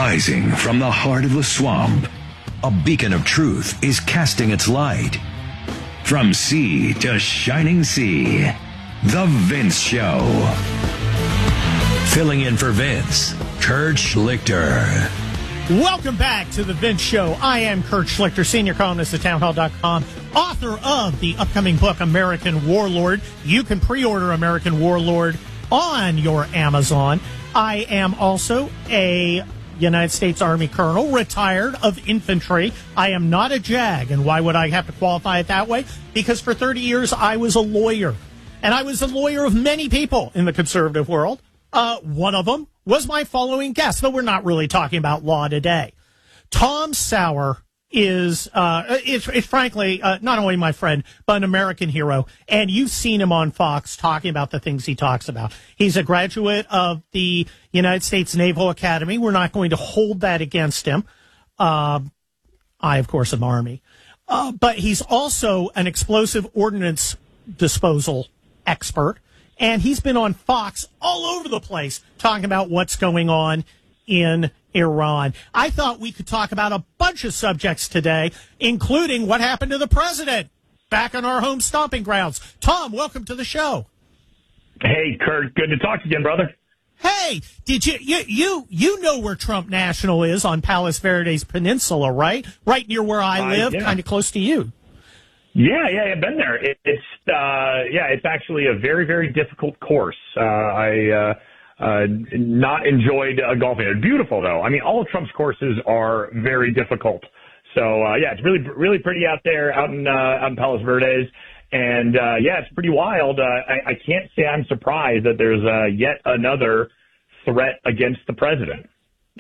Rising from the heart of the swamp, a beacon of truth is casting its light. From sea to shining sea, The Vince Show. Filling in for Vince, Kurt Schlichter. Welcome back to The Vince Show. I am Kurt Schlichter, senior columnist at townhall.com, author of the upcoming book, American Warlord. You can pre-order American Warlord on your Amazon. I am also a United States Army colonel, retired of infantry. I am not a JAG, and why would I have to qualify it that way? Because for 30 years I was a lawyer, and I was a lawyer of many people in the conservative world. One of them was my following guest, though we're not really talking about law today. Tom Sauer is frankly not only my friend, but an American hero, and you've seen him on Fox talking about the things he talks about. He's a graduate of the United States Naval Academy. We're not going to hold that against him. I, of course, am Army. But he's also an explosive ordnance disposal expert, and he's been on Fox all over the place talking about what's going on in Iran. I thought we could talk about a bunch of subjects today, including what happened to the president back on our home stomping grounds. Tom, welcome to the show. Hey, Kurt. Good to talk again, brother. Hey, did you know where Trump National is on Palos Verdes Peninsula, right? Right near where I live, kind of close to you. Yeah, I've been there. It's actually a very, very difficult course. I not enjoyed golfing. It's beautiful, though. I mean, all of Trump's courses are very difficult. So, it's really pretty out there, out in Palos Verdes. And, it's pretty wild. I can't say I'm surprised that there's yet another threat against the president.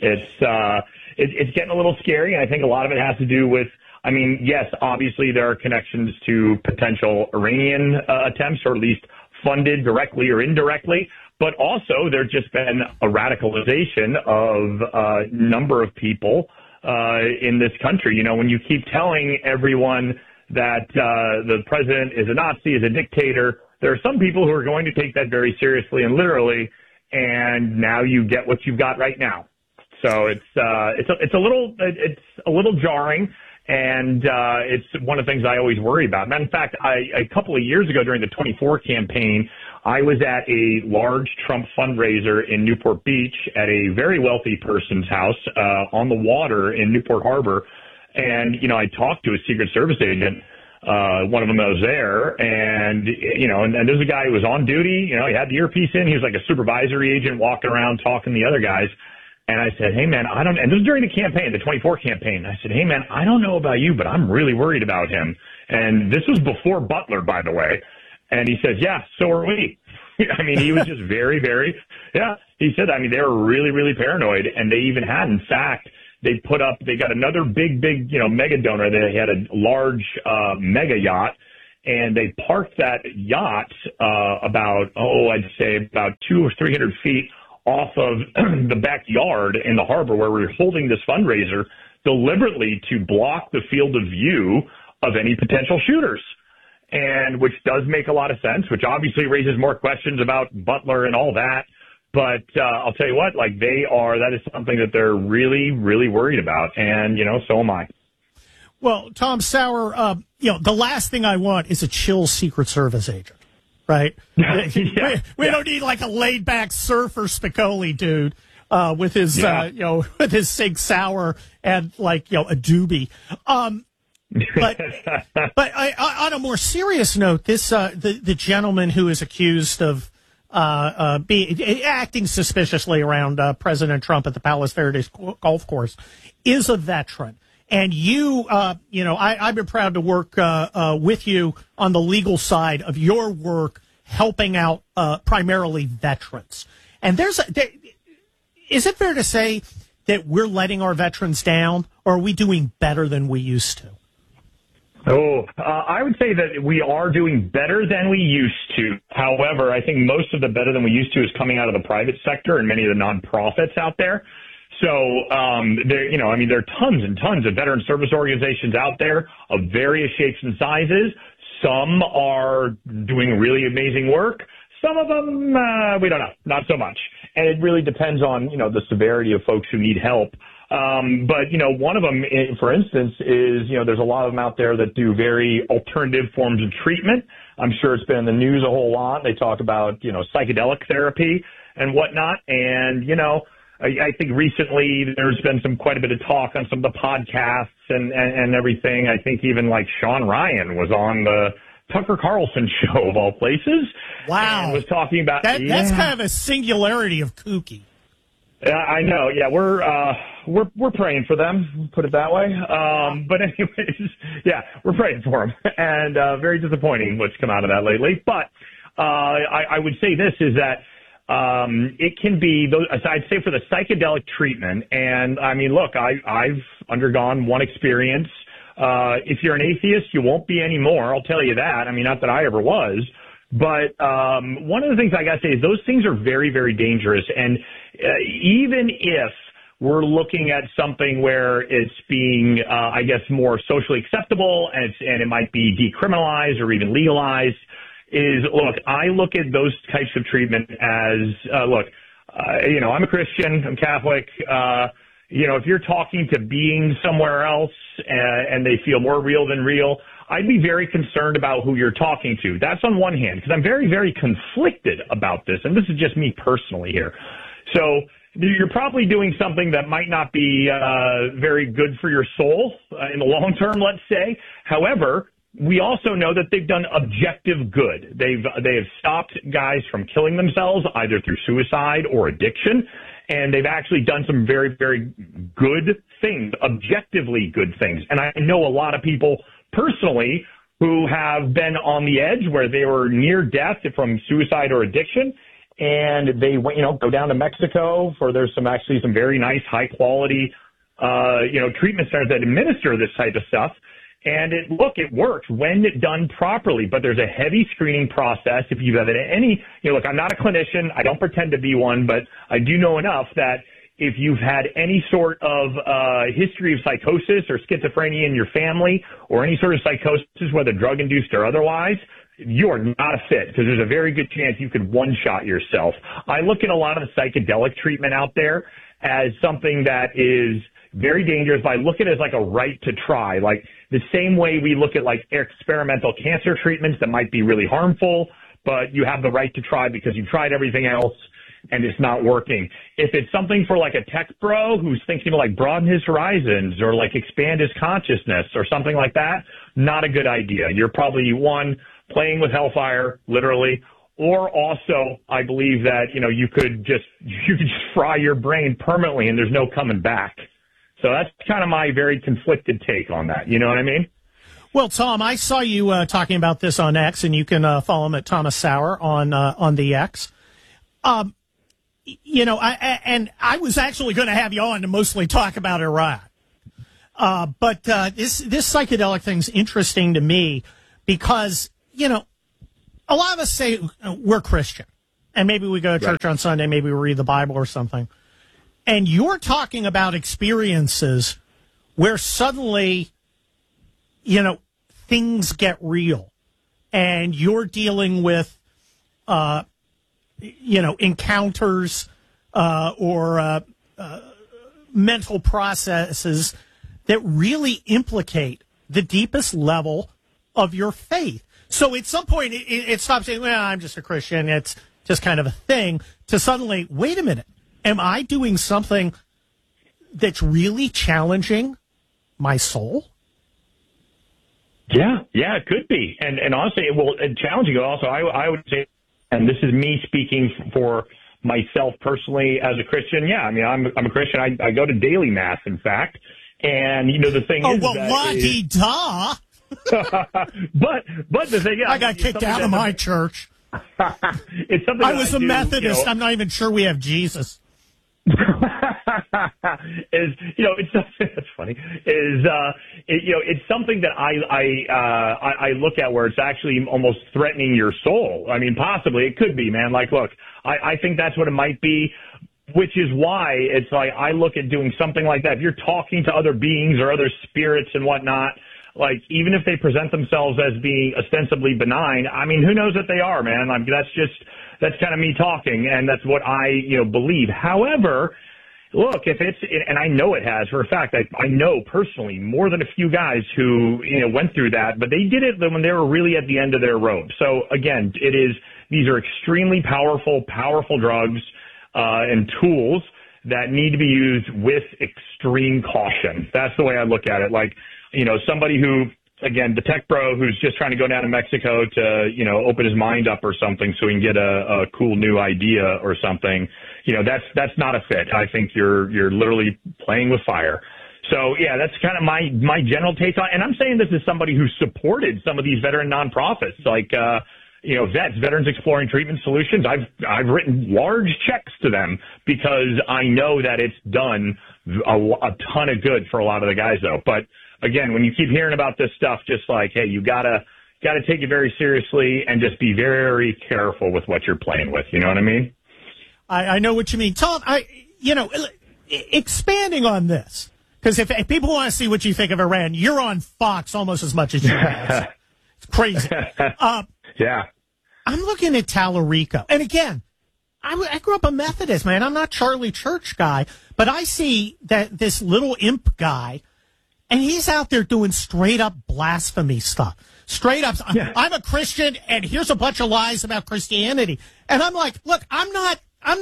It's getting a little scary. And I think a lot of it has to do with, I mean, yes, obviously there are connections to potential Iranian attempts, or at least funded directly or indirectly. But also there's just been a radicalization of a number of people in this country. You know, when you keep telling everyone that the president is a Nazi, is a dictator, there are some people who are going to take that very seriously and literally, and now you get what you've got right now. So it's a little jarring. And it's one of the things I always worry about. In fact, a couple of years ago during the 24 campaign, I was at a large Trump fundraiser in Newport Beach at a very wealthy person's house on the water in Newport Harbor. And, you know, I talked to a Secret Service agent, one of them that was there. And, you know, and there's a guy who was on duty. You know, he had the earpiece in. He was like a supervisory agent walking around talking to the other guys. And I said, hey, man, and this was during the campaign, the 24 campaign. I said, hey, man, I don't know about you, but I'm really worried about him. And this was before Butler, by the way. And he says, yeah, so are we. I mean, he was just very, very, he said, I mean, they were really, really paranoid. And they even had, in fact, they got another big, you know, mega donor. They had a large mega yacht. And they parked that yacht I'd say about 200 or 300 feet off of the backyard in the harbor where we were holding this fundraiser, deliberately to block the field of view of any potential shooters. And which does make a lot of sense, which obviously raises more questions about Butler and all that. But I'll tell you what, like that is something that they're really, really worried about. And, you know, so am I. Well, Tom Sauer, you know, the last thing I want is a chill Secret Service agent. Right? We don't need like a laid back surfer Spicoli dude, with his, with his Sig Sauer and like, you know, a doobie. But on a more serious note, this, the gentleman who is accused of, acting suspiciously around, President Trump at the Palos Verdes golf course is a veteran. And I've been proud to work with you on the legal side of your work, helping out primarily veterans. And is it fair to say that we're letting our veterans down, or are we doing better than we used to? I would say that we are doing better than we used to. However, I think most of the better than we used to is coming out of the private sector and many of the nonprofits out there. So, there are tons and tons of veteran service organizations out there of various shapes and sizes. Some are doing really amazing work. Some of them, we don't know, not so much. And it really depends on, the severity of folks who need help. But, one of them, for instance, is, there's a lot of them out there that do very alternative forms of treatment. I'm sure it's been in the news a whole lot. They talk about, psychedelic therapy and whatnot. And, I think recently there's been quite a bit of talk on some of the podcasts and everything. I think even like Sean Ryan was on the Tucker Carlson show of all places. Wow. And was talking about that's kind of a singularity of kooky. Yeah, I know. Yeah, we're praying for them. Put it that way. But anyways, yeah, we're praying for them, and very disappointing what's come out of that lately. But I would say this is that it can be. I'd say for the psychedelic treatment, and I mean, look, I've undergone one experience. If you're an atheist, you won't be anymore. I'll tell you that. I mean, not that I ever was. But one of the things I got to say is those things are very, very dangerous. And even if we're looking at something where it's being, I guess, more socially acceptable and it might be decriminalized or even legalized, I look at those types of treatment as, I'm a Christian, I'm Catholic. If you're talking to beings somewhere else and they feel more real than real, I'd be very concerned about who you're talking to. That's on one hand, because I'm very, very conflicted about this, and this is just me personally here. So you're probably doing something that might not be very good for your soul in the long term, let's say. However, we also know that they've done objective good. They have stopped guys from killing themselves either through suicide or addiction, and they've actually done some very, very good things, objectively good things. And I know a lot of people personally who have been on the edge where they were near death from suicide or addiction, and they went, go down to Mexico there's some very nice high quality, treatment centers that administer this type of stuff. And it works when done properly, but there's a heavy screening process. If you've had any, I'm not a clinician. I don't pretend to be one, but I do know enough that if you've had any sort of history of psychosis or schizophrenia in your family or any sort of psychosis, whether drug-induced or otherwise, you are not a fit because there's a very good chance you could one-shot yourself. I look at a lot of the psychedelic treatment out there as something that is very dangerous. I look at it as like a right to try, like the same way we look at like experimental cancer treatments that might be really harmful, but you have the right to try because you tried everything else and it's not working. If it's something for like a tech bro who's thinking to like broaden his horizons or like expand his consciousness or something like that, not a good idea. You're probably playing with hellfire, literally, or also I believe that, you could just fry your brain permanently and there's no coming back. So that's kind of my very conflicted take on that. You know what I mean? Well, Tom, I saw you talking about this on X, and you can follow him at Thomas Sauer on the X. I was actually going to have you on to mostly talk about Iraq. But this psychedelic thing's interesting to me because, a lot of us say we're Christian, and maybe we go to church on Sunday, maybe we read the Bible or something. And you're talking about experiences where suddenly, things get real, and you're dealing with, encounters or mental processes that really implicate the deepest level of your faith. So at some point, it stops saying, well, I'm just a Christian. It's just kind of a thing, to suddenly, wait a minute. Am I doing something that's really challenging my soul? Yeah, it could be. And honestly, challenging also, I would say, and this is me speaking for myself personally as a Christian. Yeah, I mean, I'm a Christian. I go to daily mass, in fact. And, the thing is that la-di-da. but the thing is, I got kicked out of my church. It's something I was a Methodist. I'm not even sure we have Jesus. It's that's funny. It's something that I look at where it's actually almost threatening your soul. I mean, possibly it could be, man. Like, look, I think that's what it might be, which is why it's like I look at doing something like that. If you're talking to other beings or other spirits and whatnot, like even if they present themselves as being ostensibly benign, I mean, who knows what they are, man? Like that's kind of me talking, and that's what I, believe. However, look, if it's, and I know it has for a fact, I know personally more than a few guys who, went through that, but they did it when they were really at the end of their rope. So again, these are extremely powerful drugs, and tools that need to be used with extreme caution. That's the way I look at it. Like, somebody who, again, the tech bro who's just trying to go down to Mexico to, open his mind up or something so he can get a cool new idea or something, that's not a fit. I think you're literally playing with fire. So yeah, that's kind of my general take on, and I'm saying this as somebody who supported some of these veteran nonprofits, like, vets, Veterans Exploring Treatment Solutions. I've written large checks to them because I know that it's done a ton of good for a lot of the guys though. But again, when you keep hearing about this stuff, just like, hey, you gotta take it very seriously and just be very careful with what you're playing with. You know what I mean? I know what you mean, Tom. Expanding on this, because if people want to see what you think of Iran, you're on Fox almost as much as you guys. It's crazy. Yeah. I'm looking at Tallarico. And again, I grew up a Methodist, man. I'm not Charlie Church guy, but I see that this little imp guy, and he's out there doing straight up blasphemy stuff. Straight up, yeah. I'm a Christian, and here's a bunch of lies about Christianity. And I'm like, look, I'm not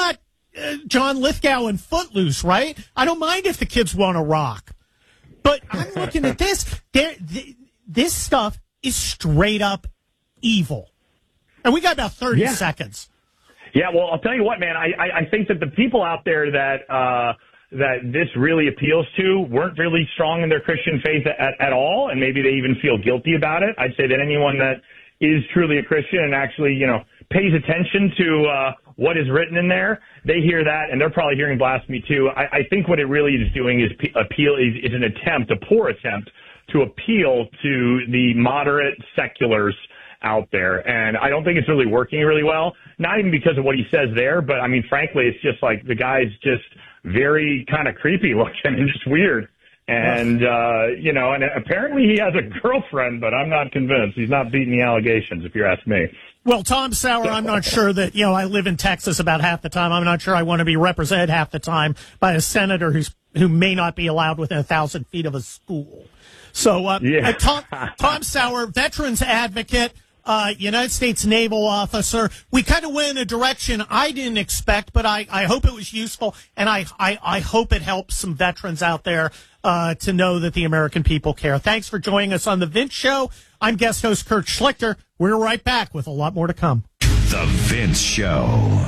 John Lithgow and Footloose, right? I don't mind if the kids want to rock. But I'm looking at this. This stuff is straight up evil. And we got about 30 seconds. Yeah, well, I'll tell you what, man. I think that the people out there that this really appeals to weren't really strong in their Christian faith at all, and maybe they even feel guilty about it. I'd say that anyone that is truly a Christian and actually, pays attention to what is written in there, they hear that, and they're probably hearing blasphemy too. I think what it really is doing is is an attempt, a poor attempt, to appeal to the moderate seculars out there. And I don't think it's really working really well, not even because of what he says there, but I mean, frankly, it's just like the guy's just very kind of creepy looking and just weird. And, and apparently he has a girlfriend, but I'm not convinced. He's not beating the allegations, if you ask me. Well, Tom Sauer, I'm not sure that, I live in Texas about half the time. I'm not sure I want to be represented half the time by a senator who may not be allowed within 1,000 feet of a school. So, Tom Sauer, veterans advocate, United States naval officer. We kind of went in a direction I didn't expect, but I hope it was useful, and I hope it helps some veterans out there to know that the American people care. Thanks for joining us on The Vince Show. I'm guest host Kurt Schlichter. We're right back with a lot more to come. The Vince Show.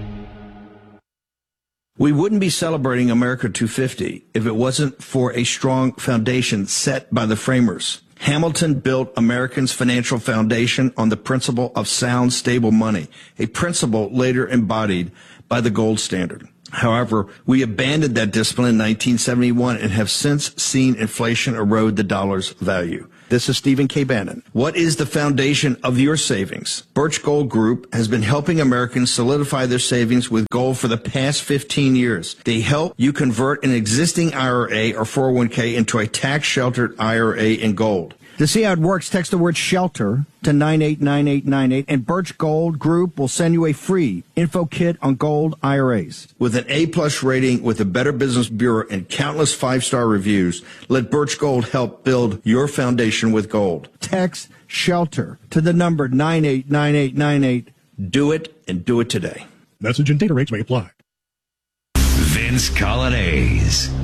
We wouldn't be celebrating America 250 if it wasn't for a strong foundation set by the framers. Hamilton built Americans' financial foundation on the principle of sound, stable money, a principle later embodied by the gold standard. However, we abandoned that discipline in 1971 and have since seen inflation erode the dollar's value. This is Stephen K. Bannon. What is the foundation of your savings? Birch Gold Group has been helping Americans solidify their savings with gold for the past 15 years. They help you convert an existing IRA or 401k into a tax-sheltered IRA in gold. To see how it works, text the word SHELTER to 989898, and Birch Gold Group will send you a free info kit on gold IRAs. With an A-plus rating with the Better Business Bureau and countless 5-star reviews, let Birch Gold help build your foundation with gold. Text SHELTER to the number 989898. Do it, and do it today. Message and data rates may apply. Vince Colonnese.